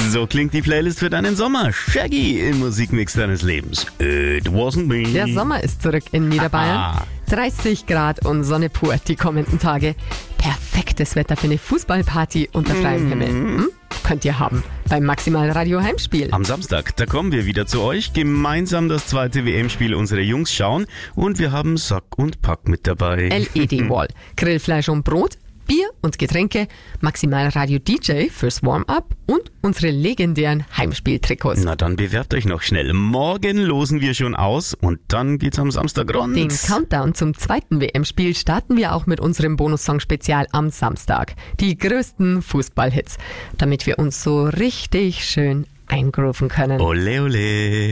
So klingt die Playlist für deinen Sommer. Shaggy im Musikmix deines Lebens. It wasn't me. Der Sommer ist zurück in Niederbayern. Ah. 30 Grad und Sonne pur die kommenden Tage. Perfektes Wetter für eine Fußballparty unter freiem Himmel. Könnt ihr haben beim Maximal Radio Heimspiel. Am Samstag, da kommen wir wieder zu euch, gemeinsam das zweite WM-Spiel unserer Jungs schauen und wir haben Sack und Pack mit dabei. LED-Wall, Grillfleisch und Brot, Bier und Getränke, Maximal Radio DJ fürs Warm-up und unsere legendären Heimspieltrikots. Na dann bewerbt euch noch schnell. Morgen losen wir schon aus und dann geht's am Samstag rund. Den Countdown zum zweiten WM-Spiel starten wir auch mit unserem Bonussong-Spezial am Samstag. Die größten Fußballhits, damit wir uns so richtig schön eingrooven können. Ole ole.